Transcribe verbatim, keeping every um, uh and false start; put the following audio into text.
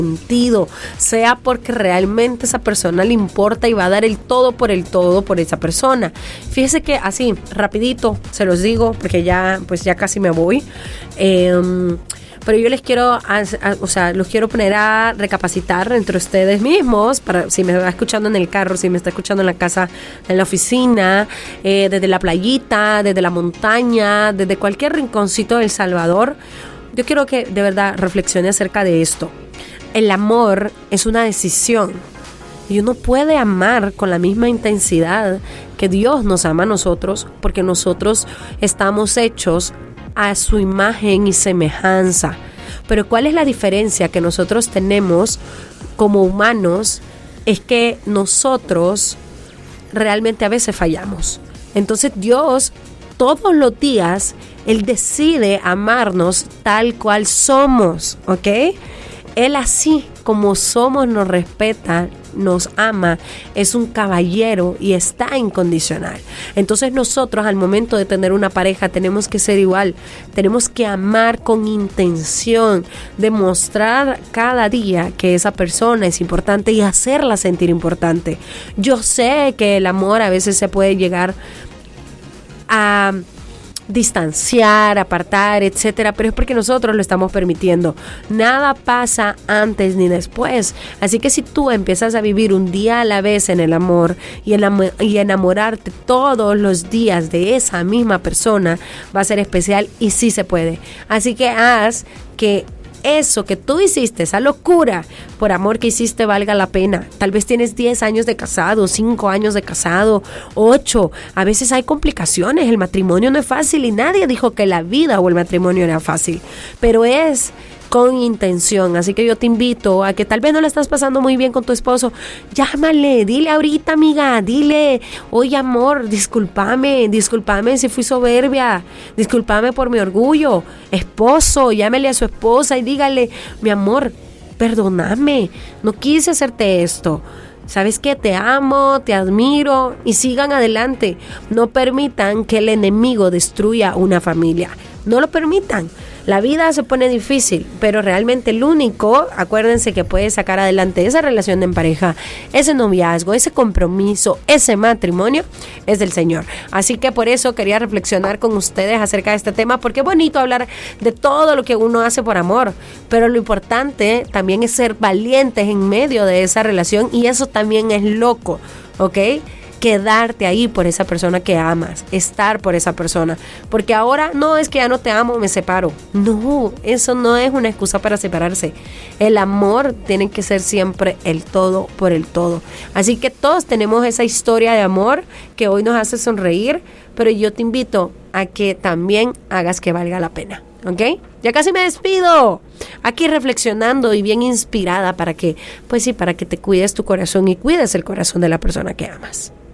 sentido, sea porque realmente esa persona le importa y va a dar el todo por el todo por esa persona. Fíjese que así, rapidito, se los digo, porque ya, pues ya casi me voy. Eh, Pero yo les quiero, a, a, o sea, los quiero poner a recapacitar entre ustedes mismos, para si me está escuchando en el carro, si me está escuchando en la casa, en la oficina, eh, desde la playita, desde la montaña, desde cualquier rinconcito de El Salvador. Yo quiero que de verdad reflexione acerca de esto. El amor es una decisión. Y uno puede amar con la misma intensidad que Dios nos ama a nosotros, porque nosotros estamos hechos a su imagen y semejanza. Pero ¿cuál es la diferencia que nosotros tenemos como humanos? Es que nosotros realmente a veces fallamos. Entonces Dios todos los días, Él decide amarnos tal cual somos, ¿ok? Él así como somos nos respeta, nos ama, es un caballero y está incondicional. Entonces nosotros al momento de tener una pareja tenemos que ser igual, tenemos que amar con intención, demostrar cada día que esa persona es importante y hacerla sentir importante. Yo sé que el amor a veces se puede llegar a distanciar, apartar, etcétera, pero es porque nosotros lo estamos permitiendo. Nada pasa antes ni después. Así que si tú empiezas a vivir un día a la vez en el amor y, enam- y enamorarte todos los días de esa misma persona, va a ser especial y sí se puede. Así que haz que eso que tú hiciste, esa locura por amor que hiciste, valga la pena. Tal vez tienes diez años de casado, cinco años de casado, ocho. A veces hay complicaciones, el matrimonio no es fácil y nadie dijo que la vida o el matrimonio era fácil, pero es con intención. Así que yo te invito a que tal vez no la estás pasando muy bien con tu esposo, llámale, dile ahorita, amiga, dile, oye amor, discúlpame, discúlpame si fui soberbia, discúlpame por mi orgullo. Esposo, llámele a su esposa y dígale, mi amor, perdóname, no quise hacerte esto. ¿Sabes qué? Te amo, te admiro y sigan adelante. No permitan que el enemigo destruya una familia. No lo permitan. La vida se pone difícil, pero realmente el único, acuérdense, que puede sacar adelante esa relación en pareja, ese noviazgo, ese compromiso, ese matrimonio, es del Señor. Así que por eso quería reflexionar con ustedes acerca de este tema, porque es bonito hablar de todo lo que uno hace por amor, pero lo importante también es ser valientes en medio de esa relación, y eso también es loco, ¿ok? Quedarte ahí por esa persona que amas, estar por esa persona, porque ahora no es que ya no te amo, me separo. No, eso no es una excusa para separarse. El amor tiene que ser siempre el todo por el todo. Así que todos tenemos esa historia de amor que hoy nos hace sonreír, pero yo te invito a que también hagas que valga la pena, ¿ok? Ya casi me despido, aquí reflexionando y bien inspirada para que, pues sí, para que te cuides tu corazón y cuides el corazón de la persona que amas.